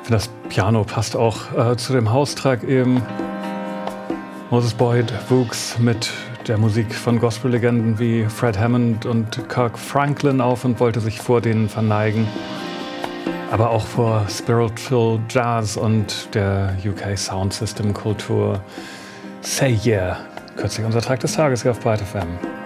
Das Piano passt auch zu dem Haustrag eben. Moses Boyd wuchs mit der Musik von Gospellegenden wie Fred Hammond und Kirk Franklin auf und wollte sich vor denen verneigen. Aber auch vor Spiritual Jazz und der UK Sound System Kultur. Say Yeah, kürzlich unser Tag des Tages hier auf Bright FM.